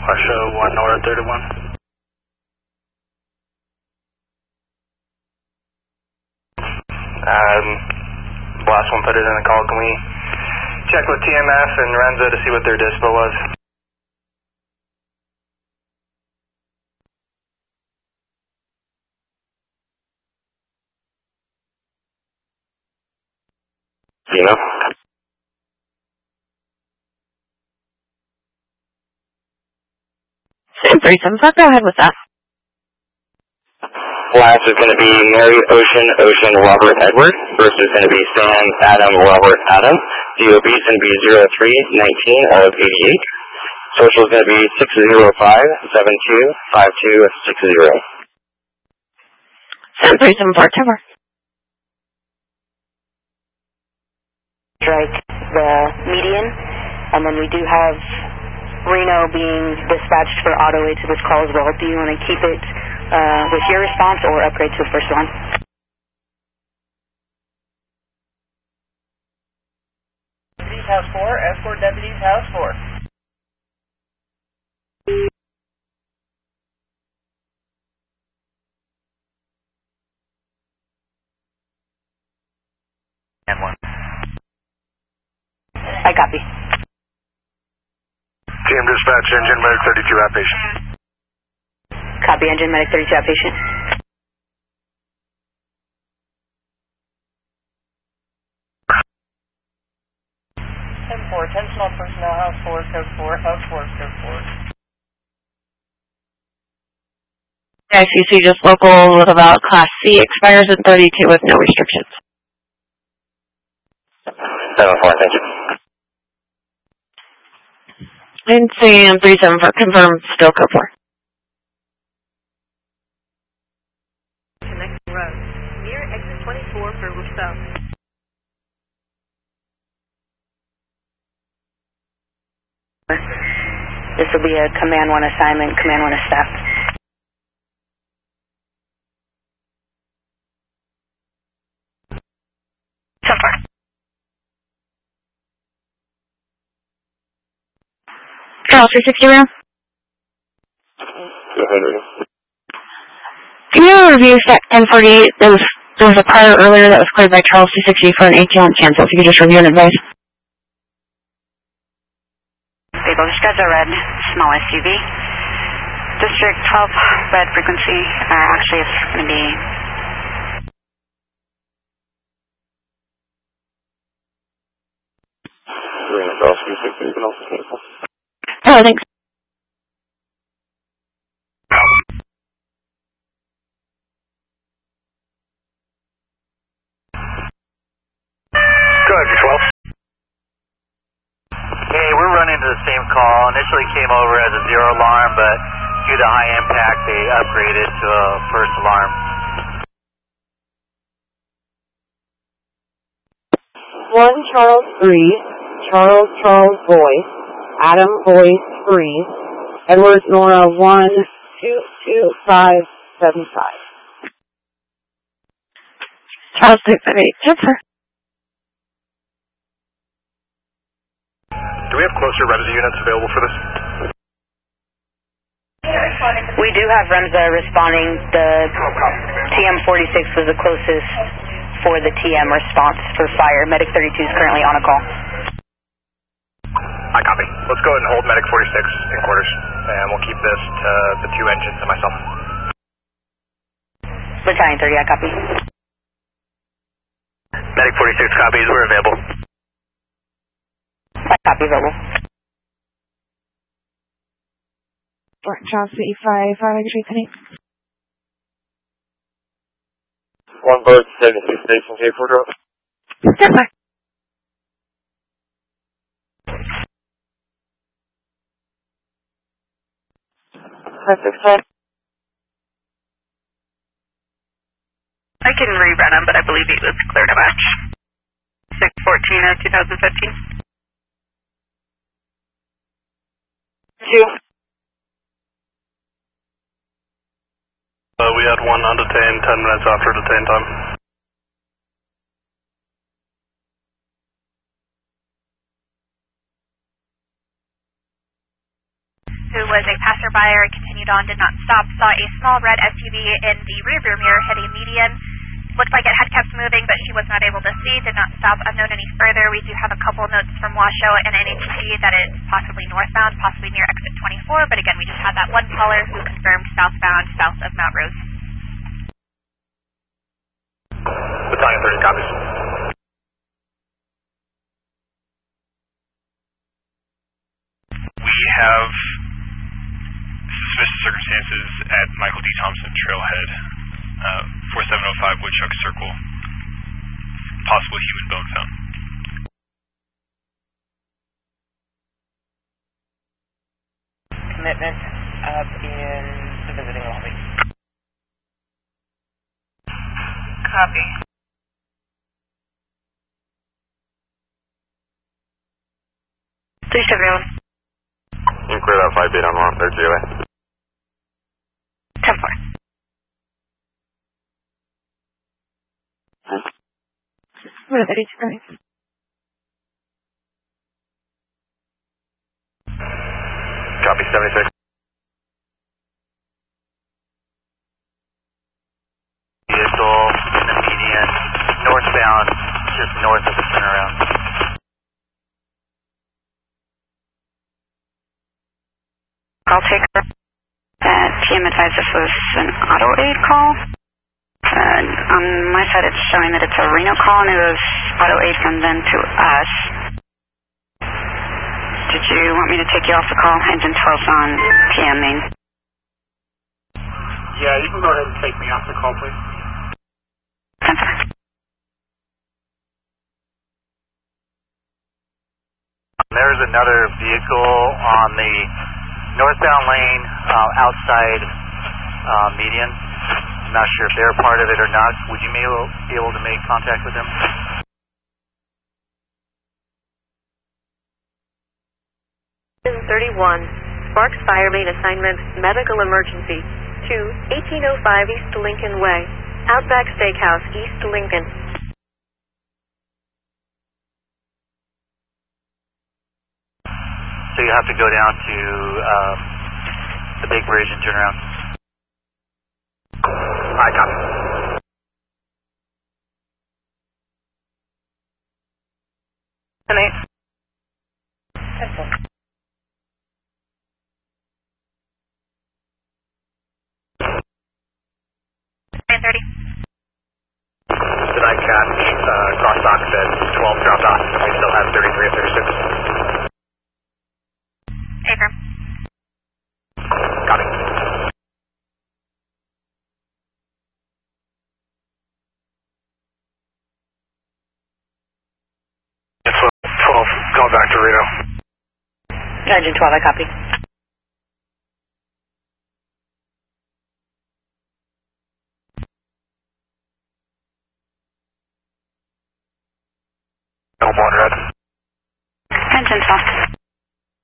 Washoe 1 North 31. Last one put it in the call. Can we check with TMF and Renzo to see what their dispo was? You know? Sam 374, go ahead with that. Last is going to be Mary Ocean Robert Edward. First is going to be Sam Adam Robert Adam. DOB is going to be 0319 of 88. Social is going to be 605-725260. Sam 374, cover. Strike the median, and then we do have Reno being dispatched for auto aid to this call as well. Do you want to keep it with your response or upgrade to the first one? Deputies House 4, escort Deputies House 4. And 1. I copy. TM dispatch, engine medic 32 outpatient. Copy, engine medic 32 outpatient. Attention all personnel, House 4, code 4, House 4, code 4. ICC just local with about Class C, expires in 32 with no restrictions. 7-4, thank you. And Sam 374, confirm, still code 4. Connecting road. Near exit 24 for Rousseau. This will be a Command 1 assignment, Command 1 is staff. So far. Charles 360 room. Go ahead, Rita. Can you review Sec 1048? There was a prior earlier that was cleared by Charles 260 for an ATL cancel. If you could just review and advise. People, schedule red, small SUV. District 12, red frequency. Actually, it's going to be... Rita, Charles 360, you can also cancel. Oh, thanks. Go ahead, 12. Hey, we're running to the same call. Initially came over as a 0 alarm, but due to high impact, they upgraded to a first alarm. 1 Charles 3, Charles Voice, Adam Voice 3, Edwards Nora 1 22575. Charles 678, Jennifer. Do we have closer Remza units available for this? We do have Remza responding. The TM46 was the closest for the TM response for fire. Medic 32 is currently on a call. I copy. Let's go ahead and hold Medic 46 in quarters, and we'll keep this to the 2 engines and myself. Battalion 30, I copy. Medic 46 copies, we're available. I copy, available. Charles 85, Street 1 Bird 76 Station K4 drop. Jennifer. I can rerun them, but I believe he was clear to match. 6/14 of 2015. 2. We had 1 undetained, 10 minutes after detain time. who was a passerby or continued on, did not stop, saw a small red SUV in the rearview mirror hit a median. Looked like it had kept moving, but she was not able to see, did not stop. Unknown any further. We do have a couple notes from Washoe and NHC that it's possibly northbound, possibly near exit 24, but again, we just had that one caller who confirmed southbound, south of Mount Rose. Battalion 30 copies. We have suspicious circumstances at Michael D. Thompson Trailhead, 4705 Woodchuck Circle. Possible human bone found. Commitment up in the visiting lobby. Copy. You can clear that 5 beat on 1, there's GLA. 10-4. Copy 76. Vehicle in the median, northbound, just north of the turnaround. Call taker. TM advised this was an auto aid call. On my side, it's showing that it's a Reno call, and it was auto aid from them to us. Did you want me to take you off the call? Engine 12's on TM main. Yeah, you can go ahead and take me off the call, please. There's another vehicle on the northbound lane outside median. I'm not sure if they're part of it or not. Would you be able to make contact with them? Engine 31, Sparks Fire Main assignment, medical emergency, to 1805 East Lincoln Way, Outback Steakhouse, East Lincoln. So you have to go down to the big bridge and turn around. I copy. Good night. 10-4. 9:30. Did I catch crosstalk at 12 dropped off? I still have 33 or 36. Affirm. Copy. It's 12, going back to Reno. Engine 12, I copy. No more red. Engine 12.